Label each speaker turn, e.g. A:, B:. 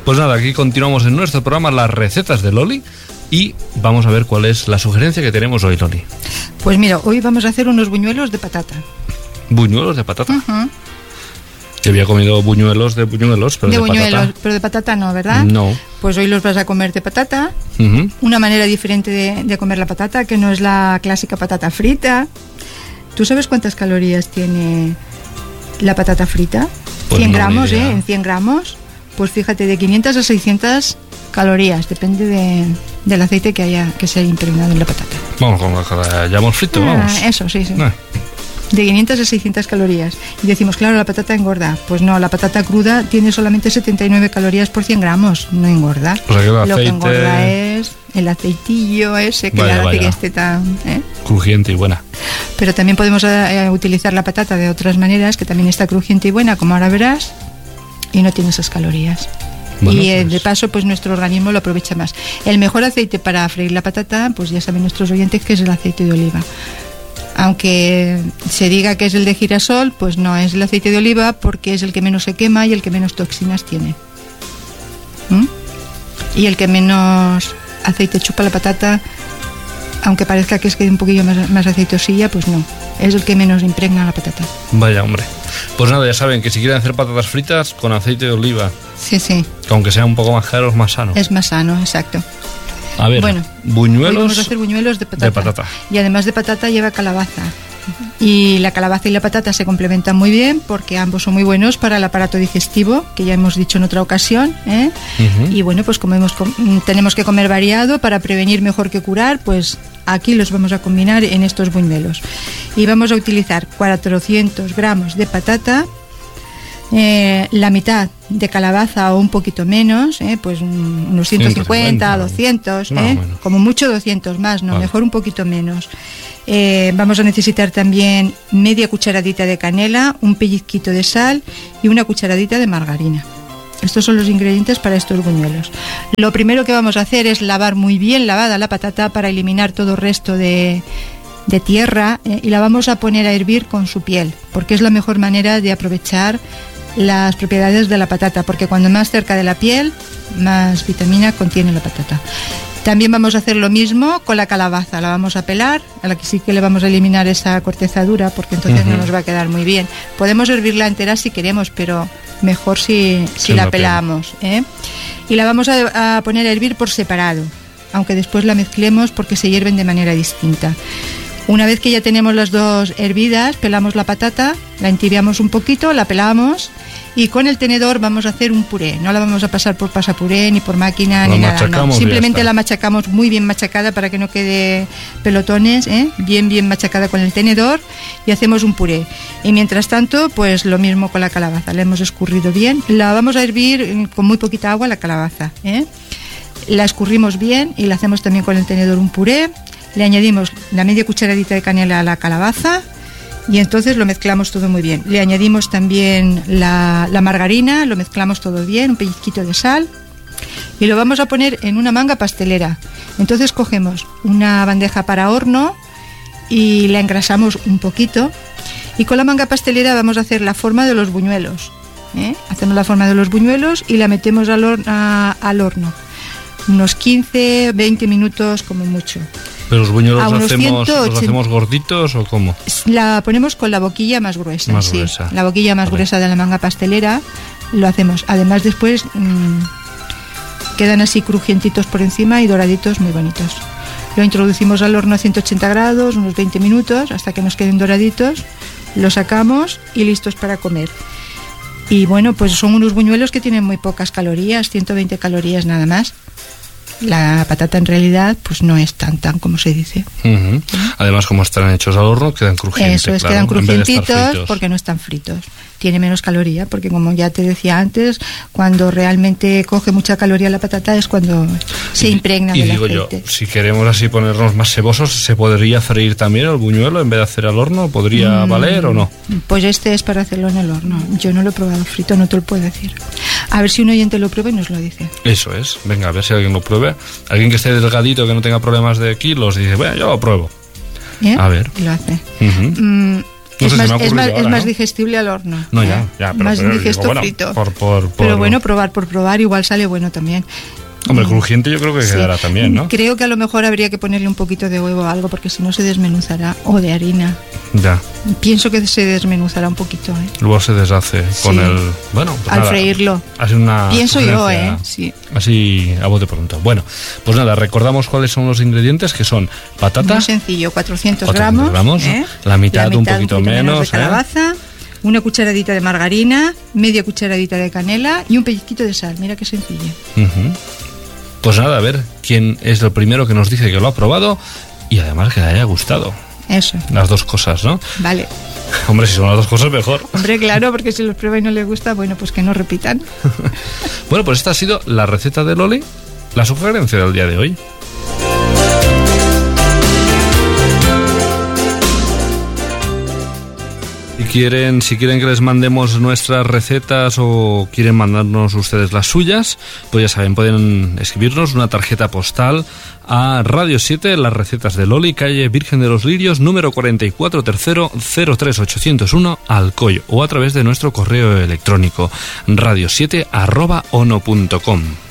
A: Pues nada, aquí continuamos en nuestro programa Las Recetas de Loli y vamos a ver cuál es la sugerencia que tenemos hoy, Loli.
B: Pues mira, hoy vamos a hacer unos buñuelos de patata.
A: ¿Buñuelos de patata? Yo había comido buñuelos, pero de
B: buñuelos,
A: patata.
B: pero de patata no, ¿verdad?
A: No.
B: Pues hoy los vas a comer de patata. Una manera diferente de comer la patata, que no es la clásica patata frita. ¿Tú sabes cuántas calorías tiene la patata frita?
A: Pues
B: 100
A: no,
B: gramos,
A: ni idea.
B: En 100 gramos. Pues fíjate, de 500 a 600 calorías. Depende del aceite que se haya impregnado en la patata.
A: Vamos con lo que hayamos frito, vamos.
B: Eso, sí. De 500 a 600 calorías. Y decimos, claro, la patata engorda. Pues no, la patata cruda tiene solamente 79 calorías por 100 gramos. No engorda.
A: O sea que
B: Lo que engorda es el aceitillo ese que le hace que esté tan...
A: crujiente y buena.
B: Pero también podemos utilizar la patata de otras maneras, que también está crujiente y buena, como ahora verás, y no tiene esas calorías. Bueno, y de paso, pues nuestro organismo lo aprovecha más. El mejor aceite para freír la patata, pues ya saben nuestros oyentes que es el aceite de oliva. Aunque se diga que es el de girasol, pues no, es el aceite de oliva porque es el que menos se quema y el que menos toxinas tiene. Y el que menos aceite chupa la patata, aunque parezca que es que un poquillo más aceitosilla, pues no, es el que menos impregna la patata.
A: Vaya, hombre. Pues nada, ya saben que si quieren hacer patatas fritas con aceite de oliva,
B: sí, que
A: aunque sea un poco más caro, es más sano.
B: Es más sano, exacto.
A: A ver,
B: bueno,
A: buñuelos.
B: Vamos a hacer buñuelos de patata. Y además de patata lleva calabaza. Y la calabaza y la patata se complementan muy bien porque ambos son muy buenos para el aparato digestivo, que ya hemos dicho en otra ocasión. Y bueno, pues como tenemos que comer variado para prevenir mejor que curar, pues aquí los vamos a combinar en estos buñuelos. Y vamos a utilizar 400 gramos de patata, la mitad de calabaza o un poquito menos, pues unos 150, 200, como mucho 200 más, no, vale. Mejor un poquito menos. Vamos a necesitar también media cucharadita de canela, un pellizquito de sal y una cucharadita de margarina. Estos son los ingredientes para estos buñuelos. Lo primero que vamos a hacer es lavar muy bien lavada la patata para eliminar todo resto de tierra, y la vamos a poner a hervir con su piel, porque es la mejor manera de aprovechar las propiedades de la patata, porque cuando más cerca de la piel, más vitamina contiene la patata. También vamos a hacer lo mismo con la calabaza, la vamos a pelar, a la que sí que le vamos a eliminar esa corteza dura, porque entonces no nos va a quedar muy bien. Podemos hervirla entera si queremos, pero mejor si la pelamos, Y la vamos a poner a hervir por separado, aunque después la mezclemos porque se hierven de manera distinta. Una vez que ya tenemos las dos hervidas, pelamos la patata, la entibiamos un poquito, la pelamos y con el tenedor vamos a hacer un puré. No la vamos a pasar por pasapuré ni por máquina ni nada, no. Simplemente la machacamos muy bien machacada para que no quede pelotones, bien machacada con el tenedor, y hacemos un puré. Y mientras tanto, pues lo mismo con la calabaza, la hemos escurrido bien. La vamos a hervir con muy poquita agua la calabaza, La escurrimos bien y la hacemos también con el tenedor un puré. Le añadimos la media cucharadita de canela a la calabaza y entonces lo mezclamos todo muy bien. Le añadimos también la margarina, lo mezclamos todo bien, un pellizquito de sal, y lo vamos a poner en una manga pastelera. Entonces cogemos una bandeja para horno y la engrasamos un poquito, y con la manga pastelera vamos a hacer la forma de los buñuelos. Hacemos la forma de los buñuelos y la metemos al horno. Unos 15, 20 minutos como mucho.
A: ¿Pero los buñuelos los hacemos gorditos o cómo?
B: La ponemos con la boquilla más gruesa.
A: Gruesa.
B: La boquilla más gruesa de la manga pastelera lo hacemos. Además después quedan así crujientitos por encima y doraditos muy bonitos. Lo introducimos al horno a 180 grados, unos 20 minutos, hasta que nos queden doraditos. Lo sacamos y listos para comer. Y bueno, pues son unos buñuelos que tienen muy pocas calorías, 120 calorías nada más. La patata en realidad pues no es tan como se dice.
A: Además, como están hechos al horno, quedan crujientes.
B: Eso es,
A: claro,
B: quedan crujientitos porque no están fritos. Tiene menos caloría, porque como ya te decía antes, cuando realmente coge mucha caloría la patata es cuando se impregna del aceite. Y digo yo,
A: si queremos así ponernos más cebosos, ¿se podría freír también el buñuelo en vez de hacer al horno? ¿Podría valer o no?
B: Pues este es para hacerlo en el horno. Yo no lo he probado frito, no te lo puedo decir. A ver si un oyente lo prueba y nos lo dice.
A: Eso es. Venga, a ver si alguien lo pruebe. Alguien que esté delgadito, que no tenga problemas de kilos, dice, bueno, yo lo pruebo. A ver.
B: Y lo hace. Es más digestible al horno.
A: No, ya. Pero,
B: más digesto frito. Pero bueno, probar por probar, igual sale bueno también.
A: Hombre, crujiente yo creo que quedará también, ¿no?
B: Creo que a lo mejor habría que ponerle un poquito de huevo o algo, porque si no se desmenuzará, o de harina.
A: Ya.
B: Pienso que se desmenuzará un poquito, ¿eh?
A: Luego se deshace con el... Bueno, pues
B: al freírlo.
A: Así una
B: pienso yo, sí.
A: Así a bote pronto. Bueno, pues nada, recordamos cuáles son los ingredientes, que son patata.
B: Muy sencillo, 400 gramos.
A: La mitad un poquito menos.
B: De calabaza. Una cucharadita de margarina, media cucharadita de canela y un pellizquito de sal. Mira qué sencillo.
A: Pues nada, a ver quién es el primero que nos dice que lo ha probado y además que le haya gustado.
B: Eso.
A: Las dos cosas, ¿no?
B: Vale.
A: Hombre, si son las dos cosas, mejor.
B: Hombre, claro, porque si los prueba y no les gusta, bueno, pues que no repitan.
A: Bueno, pues esta ha sido la receta de Loli, la sugerencia del día de hoy. Si quieren que les mandemos nuestras recetas o quieren mandarnos ustedes las suyas, pues ya saben, pueden escribirnos una tarjeta postal a Radio 7, Las Recetas de Loli, calle Virgen de los Lirios, número 44, tercero, 03801, Alcoy, o a través de nuestro correo electrónico radio7@ono.com.